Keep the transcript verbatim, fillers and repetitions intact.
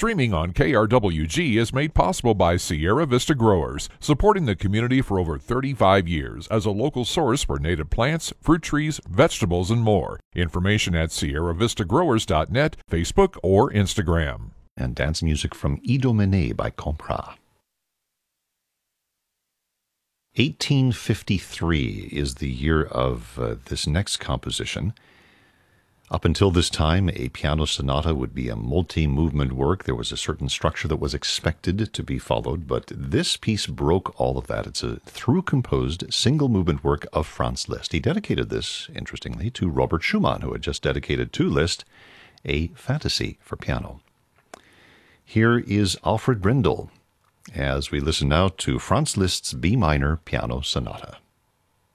Streaming on K R W G is made possible by Sierra Vista Growers, supporting the community for over thirty-five years as a local source for native plants, fruit trees, vegetables, and more. Information at sierra vista growers dot net, Facebook, or Instagram. And dance music from Idomenee by Compras. eighteen fifty-three is the year of uh, this next composition. Up until this time, a piano sonata would be a multi-movement work. There was a certain structure that was expected to be followed, but this piece broke all of that. It's a through-composed single-movement work of Franz Liszt. He dedicated this, interestingly, to Robert Schumann, who had just dedicated to Liszt a fantasy for piano. Here is Alfred Brendel as we listen now to Franz Liszt's B minor piano sonata.